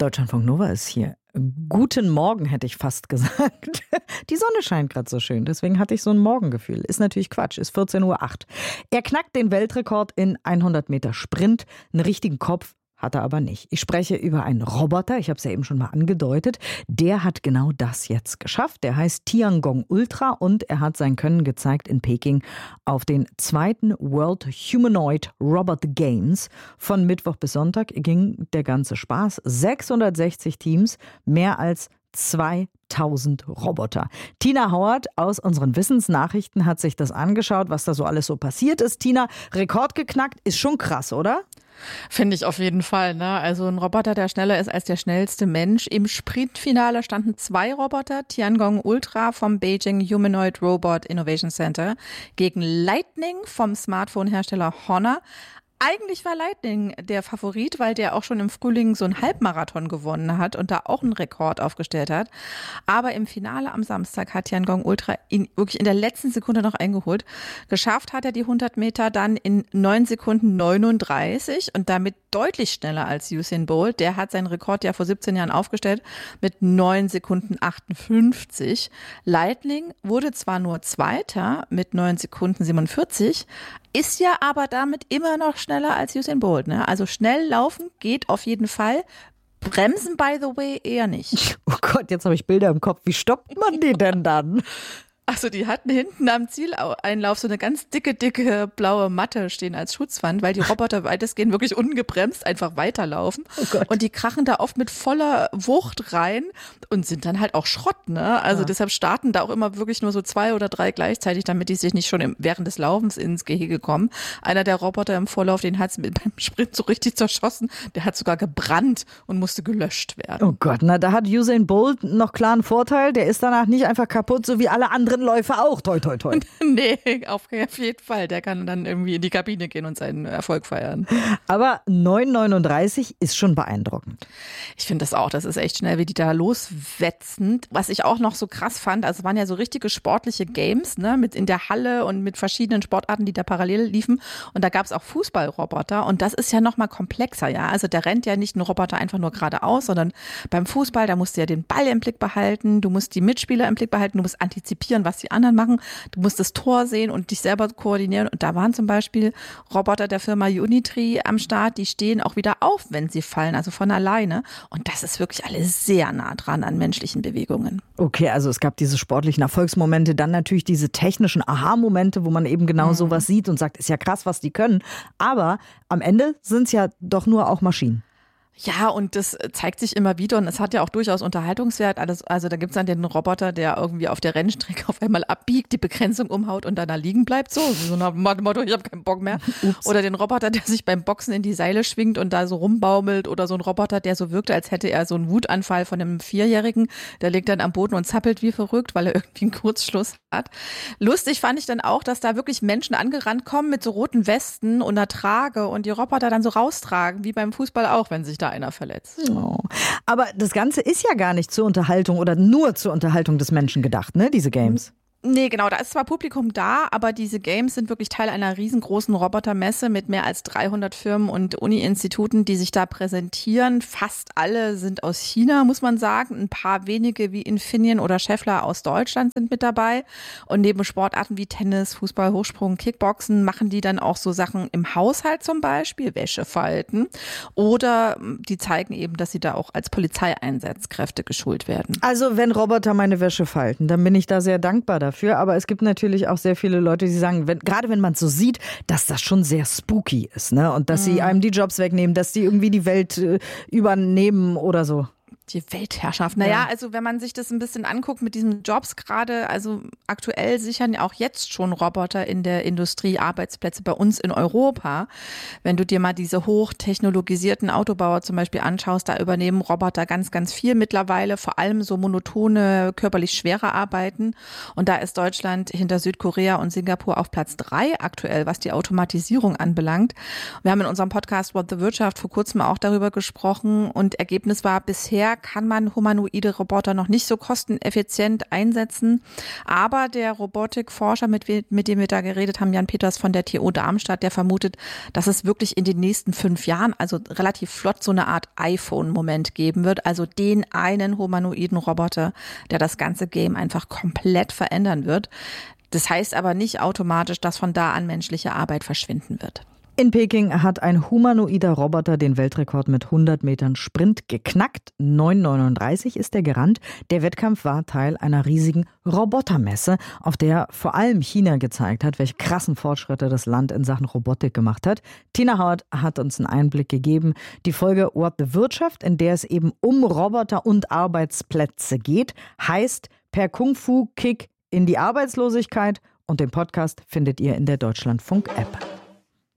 Deutschlandfunk Nova ist hier. Guten Morgen, hätte ich fast gesagt. Die Sonne scheint gerade so schön, deswegen hatte ich so ein Morgengefühl. Ist natürlich Quatsch, ist 14:08 Uhr. Er knackt den Weltrekord in 100 Meter Sprint. Einen richtigen Kopf hat er aber nicht. Ich spreche über einen Roboter, ich habe es ja eben schon mal angedeutet. Der hat genau das jetzt geschafft. Der heißt Tiangong Ultra und er hat sein Können gezeigt in Peking auf den 2. World Humanoid Robot Games. Von Mittwoch bis Sonntag ging der ganze Spaß. 660 Teams, mehr als 2000 Roboter. Tina Howard aus unseren Wissensnachrichten hat sich das angeschaut, was da so alles so passiert ist. Tina, Rekord geknackt, ist schon krass, oder? Finde ich auf jeden Fall, ne? Also ein Roboter, der schneller ist als der schnellste Mensch. Im Sprintfinale standen 2 Roboter, Tiangong Ultra vom Beijing Humanoid Robot Innovation Center gegen Lightning vom Smartphone-Hersteller Honor. Eigentlich war Lightning der Favorit, weil der auch schon im Frühling so einen Halbmarathon gewonnen hat und da auch einen Rekord aufgestellt hat. Aber im Finale am Samstag hat Tiangong Ultra ihn wirklich in der letzten Sekunde noch eingeholt. Geschafft hat er die 100 Meter dann in 9 Sekunden 39 und damit deutlich schneller als Usain Bolt. Der hat seinen Rekord ja vor 17 Jahren aufgestellt mit 9 Sekunden 58. Lightning wurde zwar nur Zweiter mit 9 Sekunden 47, ist ja aber damit immer noch schneller als Usain Bolt. Ne? Also schnell laufen geht auf jeden Fall. Bremsen, by the way, eher nicht. Oh Gott, jetzt habe ich Bilder im Kopf. Wie stoppt man die denn dann? Also die hatten hinten am Zieleinlauf so eine ganz dicke blaue Matte stehen als Schutzwand, weil die Roboter weitestgehend wirklich ungebremst einfach weiterlaufen. Oh Gott. Und die krachen da oft mit voller Wucht rein und sind dann halt auch Schrott, ne? Also deshalb starten da auch immer wirklich nur so 2 oder 3 gleichzeitig, damit die sich nicht schon während des Laufens ins Gehege kommen. Einer der Roboter im Vorlauf, den hat es beim Sprint so richtig zerschossen. Der hat sogar gebrannt und musste gelöscht werden. Oh Gott, na da hat Usain Bolt noch klar einen Vorteil. Der ist danach nicht einfach kaputt, so wie alle anderen Läufer auch. Toi, toi, toi. Nee, auf jeden Fall. Der kann dann irgendwie in die Kabine gehen und seinen Erfolg feiern. Aber 9,39 ist schon beeindruckend. Ich finde das auch. Das ist echt schnell, wie die da loswetzen. Was ich auch noch so krass fand, also es waren ja so richtige sportliche Games, ne, mit in der Halle und mit verschiedenen Sportarten, die da parallel liefen. Und da gab es auch Fußballroboter. Und das ist ja noch mal komplexer, ja. Also der rennt ja nicht ein Roboter einfach nur geradeaus, sondern beim Fußball, da musst du ja den Ball im Blick behalten, du musst die Mitspieler im Blick behalten, du musst antizipieren, was die anderen machen. Du musst das Tor sehen und dich selber koordinieren. Und da waren zum Beispiel Roboter der Firma Unitree am Start, die stehen auch wieder auf, wenn sie fallen, also von alleine. Und das ist wirklich alles sehr nah dran an menschlichen Bewegungen. Okay, also es gab diese sportlichen Erfolgsmomente, dann natürlich diese technischen Aha-Momente, wo man eben genau sowas sieht und sagt, ist ja krass, was die können. Aber am Ende sind es ja doch nur auch Maschinen. Ja, und das zeigt sich immer wieder und es hat ja auch durchaus Unterhaltungswert. Also da gibt's dann den Roboter, der irgendwie auf der Rennstrecke auf einmal abbiegt, die Begrenzung umhaut und dann da liegen bleibt. So nach dem Motto, ich habe keinen Bock mehr. Ups. Oder den Roboter, der sich beim Boxen in die Seile schwingt und da so rumbaumelt. Oder so ein Roboter, der so wirkt, als hätte er so einen Wutanfall von einem 4-Jährigen. Der liegt dann am Boden und zappelt wie verrückt, weil er irgendwie einen Kurzschluss hat. Lustig fand ich dann auch, dass da wirklich Menschen angerannt kommen mit so roten Westen und einer Trage und die Roboter dann so raustragen, wie beim Fußball auch, wenn sich da einer verletzt. Oh. Aber das Ganze ist ja gar nicht zur Unterhaltung oder nur zur Unterhaltung des Menschen gedacht, ne, diese Games? Nee, genau, da ist zwar Publikum da, aber diese Games sind wirklich Teil einer riesengroßen Robotermesse mit mehr als 300 Firmen und Uni-Instituten, die sich da präsentieren. Fast alle sind aus China, muss man sagen. Ein paar wenige wie Infineon oder Schaeffler aus Deutschland sind mit dabei. Und neben Sportarten wie Tennis, Fußball, Hochsprung, Kickboxen machen die dann auch so Sachen im Haushalt zum Beispiel, Wäsche falten. Oder die zeigen eben, dass sie da auch als Polizeieinsatzkräfte geschult werden. Also wenn Roboter meine Wäsche falten, dann bin ich da sehr dankbar dafür. Aber es gibt natürlich auch sehr viele Leute, die sagen, gerade wenn man es so sieht, dass das schon sehr spooky ist, ne? Und dass sie einem die Jobs wegnehmen, dass sie irgendwie die Welt übernehmen oder so. Die Weltherrschaft. Naja, also wenn man sich das ein bisschen anguckt mit diesen Jobs gerade, also aktuell sichern ja auch jetzt schon Roboter in der Industrie Arbeitsplätze bei uns in Europa. Wenn du dir mal diese hochtechnologisierten Autobauer zum Beispiel anschaust, da übernehmen Roboter ganz, ganz viel mittlerweile, vor allem so monotone, körperlich schwere Arbeiten. Und da ist Deutschland hinter Südkorea und Singapur auf Platz 3 aktuell, was die Automatisierung anbelangt. Wir haben in unserem Podcast What the Wirtschaft vor kurzem auch darüber gesprochen und Ergebnis war, bisher kann man humanoide Roboter noch nicht so kosteneffizient einsetzen. Aber der Robotikforscher, mit dem wir da geredet haben, Jan Peters von der TU Darmstadt, der vermutet, dass es wirklich in den nächsten 5 Jahren, also relativ flott, so eine Art iPhone-Moment geben wird. Also den einen humanoiden Roboter, der das ganze Game einfach komplett verändern wird. Das heißt aber nicht automatisch, dass von da an menschliche Arbeit verschwinden wird. In Peking hat ein humanoider Roboter den Weltrekord mit 100 Metern Sprint geknackt. 9,39 ist er gerannt. Der Wettkampf war Teil einer riesigen Robotermesse, auf der vor allem China gezeigt hat, welche krassen Fortschritte das Land in Sachen Robotik gemacht hat. Tina Hauert hat uns einen Einblick gegeben. Die Folge What the Wirtschaft, in der es eben um Roboter und Arbeitsplätze geht, heißt per Kung-Fu-Kick in die Arbeitslosigkeit. Und den Podcast findet ihr in der Deutschlandfunk-App.